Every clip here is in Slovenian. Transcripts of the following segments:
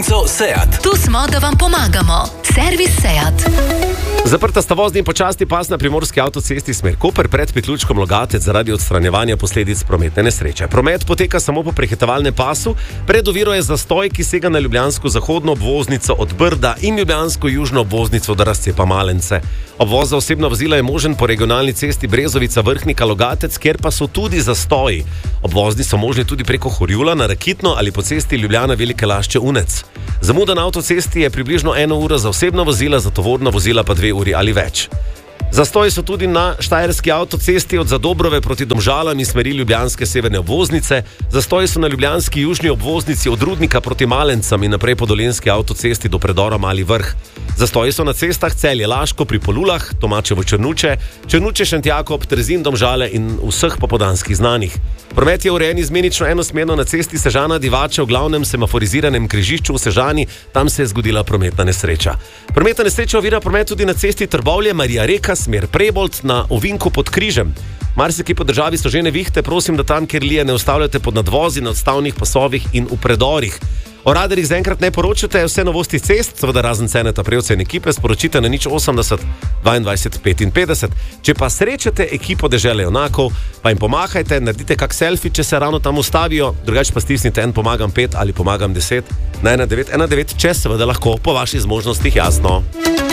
Seat. Tu smo, da vam pomagamo. Servis Seat. Zaprta sta vozni in počasni pas na primorski avtocesti smer Koper pred priključkom Logatec zaradi odstranjevanja posledic prometne nesreče. Promet poteka samo po prehitevalnem pasu, pred oviro je zastoj, ki sega na ljubljansko zahodno obvoznico od Brda in ljubljansko južno obvoznico do razcepa Malence. Obvoz za osebna vozila je možen po regionalni cesti Brezovica Vrhnika Logatec, kjer pa so tudi zastoji. Obvozni so možni tudi preko Horjula na Rakitno ali po cesti Ljubljana Velike Lašče Unec. Zamuda na avtocesti je približno 1 ura za osebna vozila, za tovorna vozila pa 2 uri ali več. Zastoji so tudi na štajerski avtocesti od Zadobrove proti Domžalam in smeri ljubljanske severne obvoznice. Zastoji so na ljubljanski južni obvoznici od Rudnika proti Malencam in naprej po dolenski avtocesti do predora Mali Vrh. Zastoji so na cestah Celje-Laško pri Polulah, Tomačevo-Črnuče, Črnuče-Šentjakob, Trzin, Domžale in vseh popoldanskih znanih. Promet je urejen izmenično enosmerno na cesti Sežana-Divača v glavnem semaforiziranem križišču v Sežani, tam se je zgodila prometna nesreča. Prometna nesreča ovira promet tudi na cesti Trbovlje-Marija Reka, smer Prebold na ovinku pod Križem. Marsikje po državi so že nevihte, prosim, da tam, kjer lije, ne ustavljate pod nadvozi, na odstavnih pasovih in v predorih. O radarjih zaenkrat ne poročate, vse novosti cest, seveda razen Ceneta Prevca in ekipe, sporočite na 080 22 55. Če pa srečate ekipo Dežele junakov, pa jim pomahajte, naredite kak selfie, če se ravno tam ustavijo, drugače pa stisnite en pomagam 5 ali pomagam 10 na 1919, če seveda lahko po vaših zmožnostih, jasno.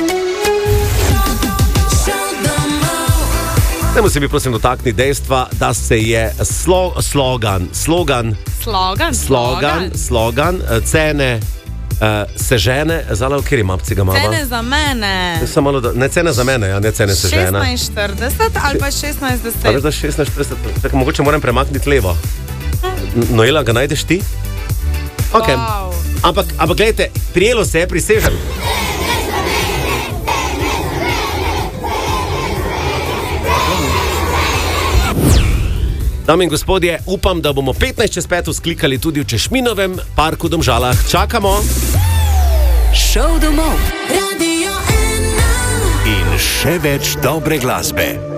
Dajmo se mi prosim dotakniti dejstva, da se je slogan cene sežene, zala v kjeri mapci ga mama? Cene za mene. Ne cene za mene, ja, ne cene sežene. 16,40 ali pa 16,10. Ali pa 16,40, tako mogoče moram premakniti levo. Noela, ga najdeš ti? Ok. Wow. Ampak gledajte, prijelo se je, prisežem. Dame in gospodje, upam, da bomo 15:05 vzklikali tudi v Češminovem parku Domžalah. Čakamo. Šov domov. In še več dobre glasbe.